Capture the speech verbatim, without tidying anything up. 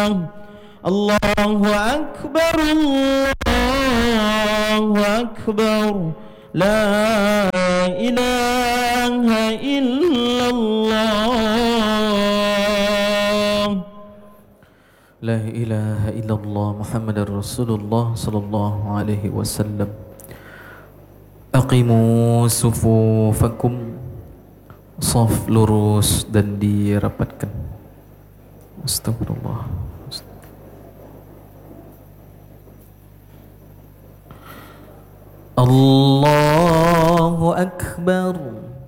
Allahu Akbar, Allahu Akbar, la ilaha illallah, la ilaha illallah Muhammadar Rasulullah sallallahu alaihi wasallam. Aqimu sufufakum, saf lurus dan dirapatkan. Astagfirullah. Allahu Akbar.